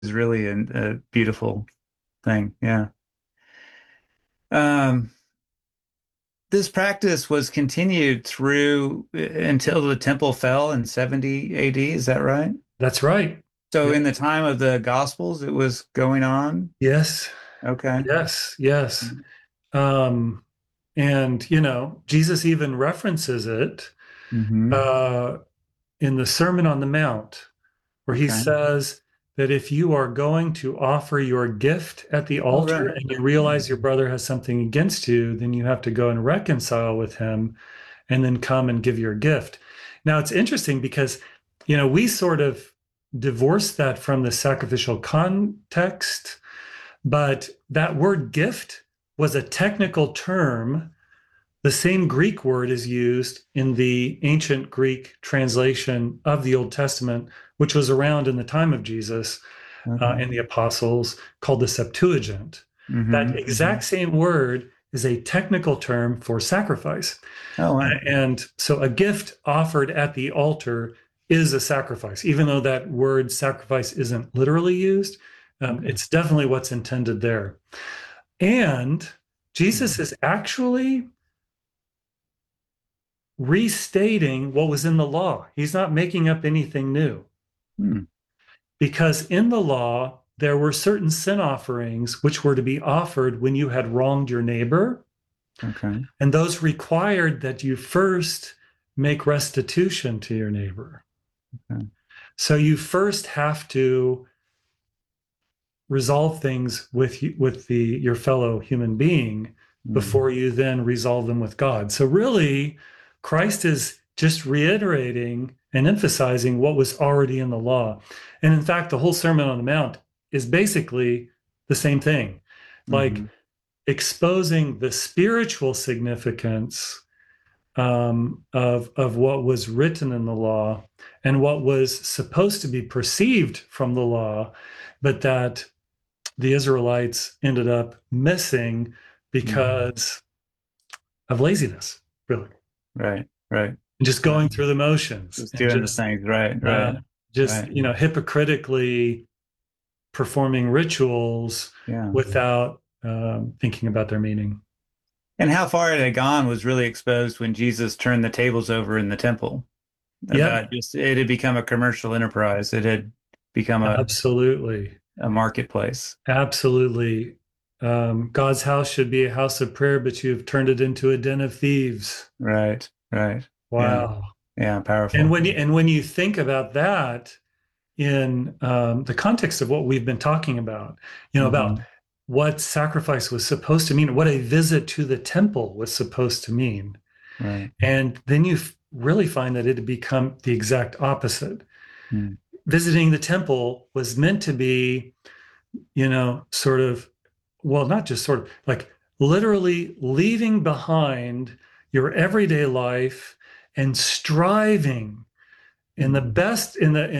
really a beautiful thing. Yeah. Um, this practice was continued through until the temple fell in 70 AD. Is that right? That's right. So Yeah. in the time of the Gospels, it was going on. Yes. Okay. Yes. Yes. Um, and Jesus even references it Mm-hmm. uh, in the Sermon on the Mount, where he Okay. says that if you are going to offer your gift at the All altar right. and you realize your brother has something against you, then you have to go and reconcile with him and then come and give your gift. Now, it's interesting because, we sort of divorce that from the sacrificial context, but that word gift was a technical term. The same Greek word is used in the ancient Greek translation of the Old Testament, which was around in the time of Jesus Okay. and the apostles, called the Septuagint. That Mm-hmm. exact same word is a technical term for sacrifice. Oh, wow. And so a gift offered at the altar is a sacrifice, even though that word sacrifice isn't literally used. Okay. It's definitely what's intended there. And Jesus is actually restating what was in the law. He's not making up anything new Hmm. because in the law, there were certain sin offerings which were to be offered when you had wronged your neighbor. Okay. And those required that you first make restitution to your neighbor. Okay. So you first have to resolve things with your fellow human being Mm. before you then resolve them with God. So really, Christ is just reiterating and emphasizing what was already in the law. And in fact, the whole Sermon on the Mount is basically the same thing, like Mm-hmm. exposing the spiritual significance of what was written in the law and what was supposed to be perceived from the law, but that the Israelites ended up missing Mm. because of laziness, really, Right. Right. and just Right. going through the motions Just and doing the things. Right. uh, Right. just Right. hypocritically performing rituals Yeah. without thinking about their meaning. And how far it had gone was really exposed when Jesus turned the tables over in the temple. Yeah, About just it had become a commercial enterprise. It had become absolutely. a marketplace. Absolutely. God's house should be a house of prayer, but you've turned it into a den of thieves. Right. Right. Yeah. Wow. Yeah. And Powerful. when you think about that in the context of what we've been talking about, about Hmm. what sacrifice was supposed to mean, what a visit to the temple was supposed to mean, Right. and then you really find that it had become the exact opposite. Mm. Visiting the temple was meant to be, sort of, well, not just sort of, like literally leaving behind your everyday life and striving in the Mm. best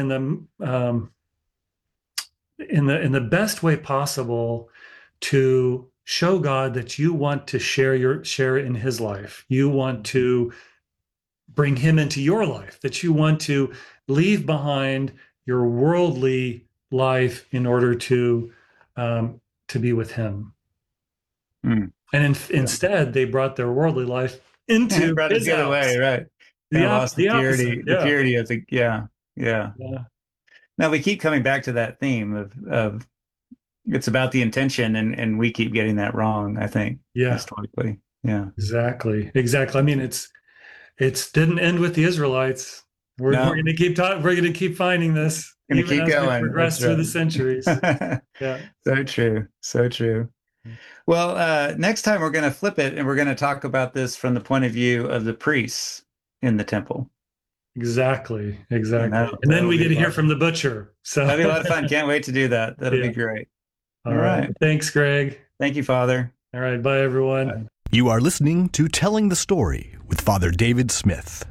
in the best way possible to show God that you want to share in his life. You want to bring him into your life, that you want to leave behind your worldly life in order to be with him. Mm. And Yeah. instead, they brought their worldly life into Brought it his the other way. house. Right. The Kind of lost the opposite. the Yeah. purity of the, yeah. Yeah. Yeah. Now we keep coming back to that theme of it's about the intention and we keep getting that wrong, I think, Yeah. historically. Yeah. Exactly. Exactly. I mean, it's didn't end with the Israelites. We're No, going to keep talking. We're going to keep finding this gonna even keep as we going. progress That's through the centuries. right. Yeah. So true. So true. Well, next time we're going to flip it and we're going to talk about this from the point of view of the priests in the temple. Exactly. And Exactly. And then that'll we be get a to hear lot. from the butcher. So, That'll be a lot of fun. Can't wait to do that. That'll be yeah. great. All All right. right. Thanks, Greg. Thank you, Father. All right. Bye, everyone. Bye. You are listening to Telling the Story with Father David Smith.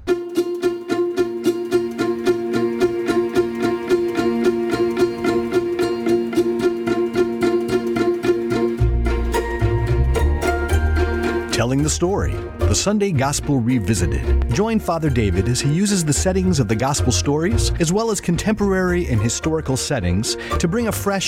Telling the Story, the Sunday Gospel Revisited. Join Father David as he uses the settings of the Gospel stories, as well as contemporary and historical settings, to bring a fresh